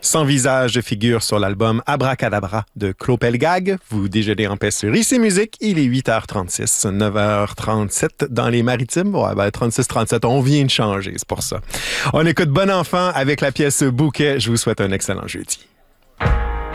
Sans visage figure sur l'album Abracadabra de Clopelgag. Vous déjeunez en paix sur IC Musique. Il est 8h36, 9h37 dans les Maritimes. Ouais, 36-37, on vient de changer, c'est pour ça. On écoute Bon Enfant avec la pièce Bouquet. Je vous souhaite un excellent jeudi.